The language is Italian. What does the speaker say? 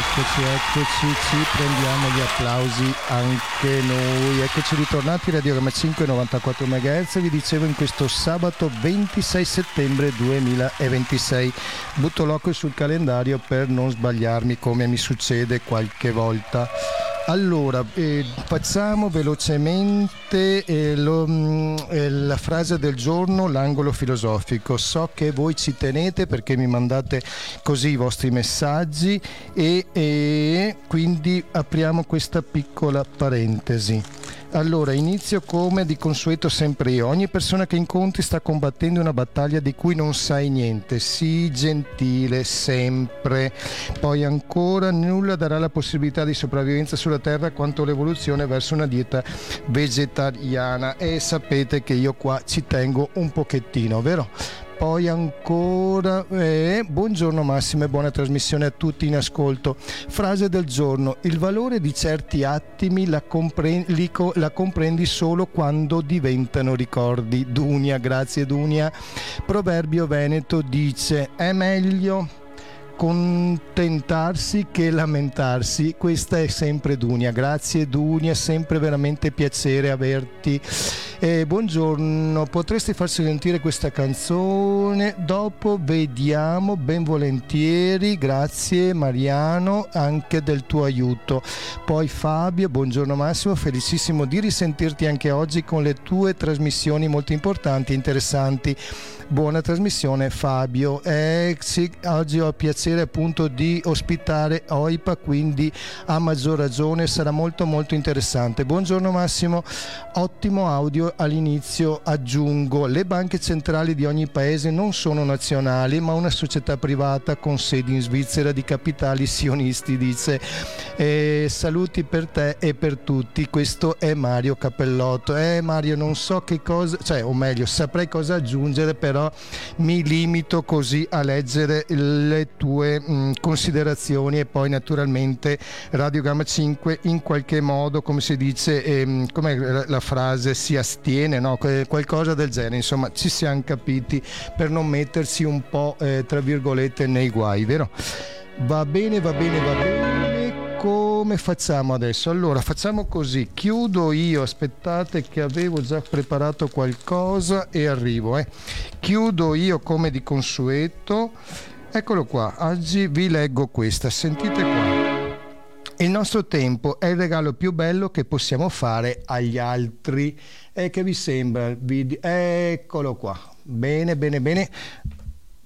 Eccoci, ci prendiamo gli applausi anche noi. Eccoci ritornati, Radiogramma 5 94 MHz, vi dicevo in questo sabato 26 settembre 2026. Butto l'occhio sul calendario per non sbagliarmi come mi succede qualche volta. Allora, facciamo velocemente la frase del giorno, l'angolo filosofico. So che voi ci tenete perché mi mandate così i vostri messaggi e quindi apriamo questa piccola parentesi. Allora, inizio come di consueto sempre io. Ogni persona che incontri sta combattendo una battaglia di cui non sai niente. Sii gentile sempre. Poi ancora, nulla darà la possibilità di sopravvivenza sulla Terra quanto l'evoluzione verso una dieta vegetariana. E sapete che io qua ci tengo un pochettino, vero? Poi ancora, buongiorno Massimo e buona trasmissione a tutti in ascolto. Frase del giorno: il valore di certi attimi la comprendi solo quando diventano ricordi. Dunia, grazie Dunia. Proverbio veneto dice: è meglio contentarsi che lamentarsi. Questa è sempre Dunia. Grazie Dunia, sempre veramente piacere averti. Buongiorno, potresti farsi sentire questa canzone? Dopo vediamo, ben volentieri. Grazie Mariano anche del tuo aiuto. Poi Fabio, buongiorno Massimo, felicissimo di risentirti anche oggi con le tue trasmissioni molto importanti e interessanti. Buona trasmissione Fabio. Sì, oggi ho il piacere appunto di ospitare OIPA, quindi a maggior ragione sarà molto molto interessante. Buongiorno Massimo, ottimo audio. All'inizio aggiungo: le banche centrali di ogni paese non sono nazionali ma una società privata con sedi in Svizzera di capitali sionisti, dice. Saluti per te e per tutti. Questo è Mario Cappellotto. Mario, non so che cosa, cioè, o meglio, saprei cosa aggiungere, però mi limito così a leggere le tue considerazioni e poi naturalmente Radiogramma 5 in qualche modo, come si dice, com'è la frase, si astiene, no? Qualcosa del genere, insomma ci siamo capiti, per non mettersi un po' tra virgolette nei guai, vero? Va bene. Come facciamo adesso? Allora facciamo così, chiudo io, aspettate che avevo già preparato qualcosa e arrivo, chiudo io come di consueto. Eccolo qua, oggi vi leggo questa, sentite qua: il nostro tempo è il regalo più bello che possiamo fare agli altri. Che vi sembra il video? Eccolo qua, bene.